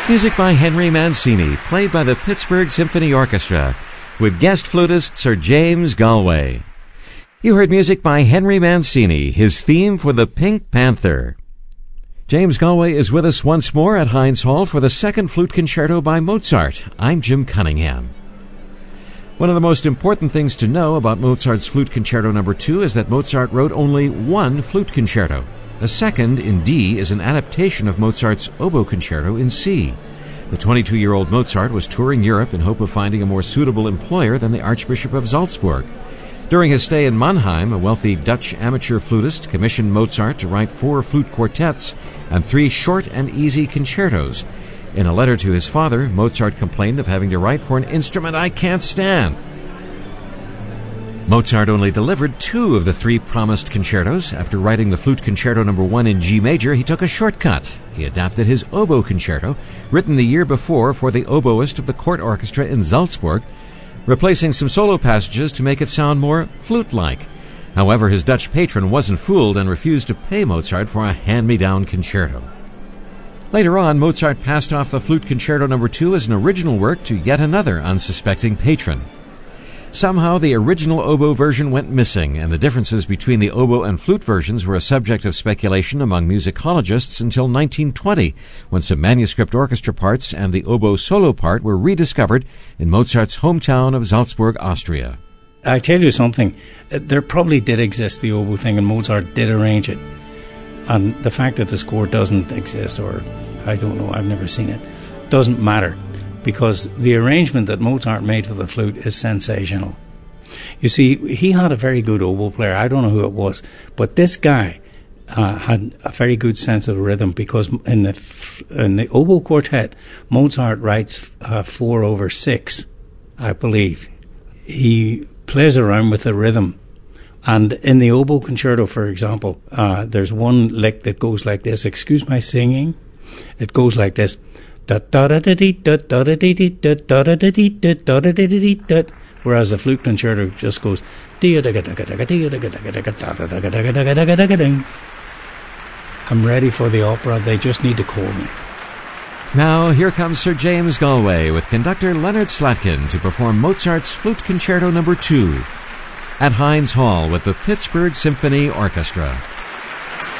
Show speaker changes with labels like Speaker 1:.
Speaker 1: Music by Henry Mancini, played by the Pittsburgh Symphony Orchestra, with guest flutist Sir James Galway. You heard music by Henry Mancini, his theme for the Pink Panther. James Galway is with us once more at Heinz Hall for the second flute concerto by Mozart. I'm Jim Cunningham. One of the most important things to know about Mozart's Flute Concerto No. 2 is that Mozart wrote only one flute concerto. The second, in D, is an adaptation of Mozart's Oboe Concerto in C. The 22-year-old Mozart was touring Europe in hope of finding a more suitable employer than the Archbishop of Salzburg. During his stay in Mannheim, a wealthy Dutch amateur flutist commissioned Mozart to write 4 flute quartets and 3 short and easy concertos. In a letter to his father, Mozart complained of having to write for an instrument I can't stand. Mozart only delivered 2 of the 3 promised concertos. After writing the Flute Concerto No. 1 in G major, he took a shortcut. He adapted his Oboe Concerto, written the year before for the oboist of the court orchestra in Salzburg, replacing some solo passages to make it sound more flute-like. However, his Dutch patron wasn't fooled and refused to pay Mozart for a hand-me-down concerto. Later on, Mozart passed off the Flute Concerto No. 2 as an original work to yet another unsuspecting patron. Somehow, the original oboe version went missing, and the differences between the oboe and flute versions were a subject of speculation among musicologists until 1920, when some manuscript orchestra parts and the oboe solo part were rediscovered in Mozart's hometown of Salzburg, Austria.
Speaker 2: I tell you something, there probably did exist the oboe thing, and Mozart did arrange it. And the fact that the score doesn't exist, or I don't know, I've never seen it, doesn't matter, because the arrangement that Mozart made for the flute is sensational. You see, he had a very good oboe player. I don't know who it was, but this guy had a very good sense of rhythm, because in the oboe quartet, Mozart writes 4/6, I believe. He plays around with the rhythm. And in the oboe concerto, for example, there's one lick that goes like this. Excuse my singing. It goes like this. Whereas the flute concerto just goes. I'm ready for the opera. They just need to call me.
Speaker 1: Now, here comes Sir James Galway with conductor Leonard Slatkin to perform Mozart's Flute Concerto No. 2 at Heinz Hall with the Pittsburgh Symphony Orchestra.